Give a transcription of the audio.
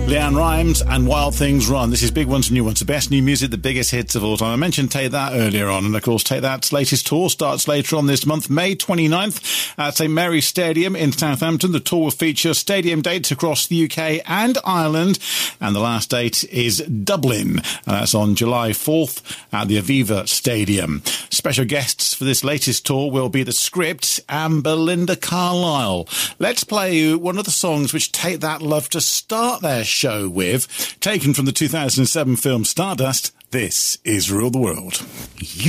Leanne Rimes and Wild Things Run. This is Big Ones and New Ones, the best new music, the biggest hits of all time. I mentioned Take That earlier on, and of course Take That's latest tour starts later on this month, May 29th at St Mary's Stadium in Southampton. The tour will feature stadium dates across the UK and Ireland, and the last date is Dublin, and that's on July 4th at the Aviva Stadium. Special guests for this latest tour will be The Script and Belinda Carlisle. Let's play you one of the songs which Take That love to start their show with, taken from the 2007 film Stardust. This is Rule the World.